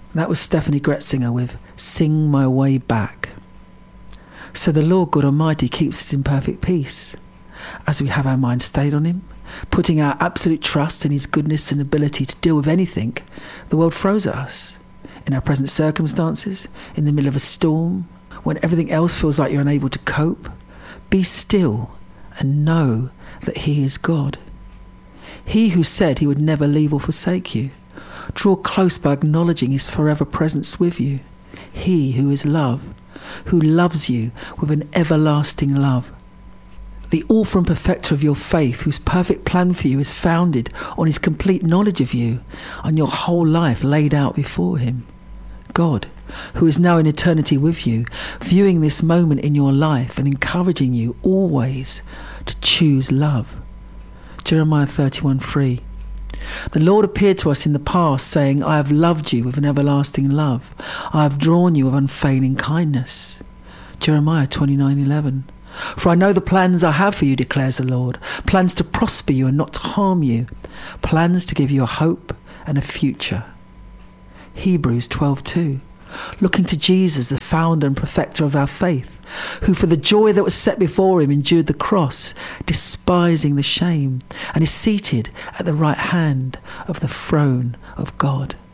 That was Stephanie Gretzinger with Sing My Way Back. So the Lord God Almighty keeps us in perfect peace as we have our mind stayed on him, putting our absolute trust in his goodness and ability to deal with anything the world throws at us, in our present circumstances, in the middle of a storm, when everything else feels like you're unable to cope. Be still and know that he is God. He who said he would never leave or forsake you. Draw close by acknowledging his forever presence with you. He who is love, who loves you with an everlasting love. The author and perfecter of your faith, whose perfect plan for you is founded on his complete knowledge of you, on your whole life laid out before him. God, who is now in eternity with you, viewing this moment in your life and encouraging you always to choose love. Jeremiah 31:3. The Lord appeared to us in the past, saying, I have loved you with an everlasting love. I have drawn you with unfailing kindness. Jeremiah 29:11. For I know the plans I have for you, declares the Lord, plans to prosper you and not to harm you, plans to give you a hope and a future. Hebrews 12:2. Looking to Jesus, the founder and perfecter of our faith, who for the joy that was set before him endured the cross, despising the shame, and is seated at the right hand of the throne of God.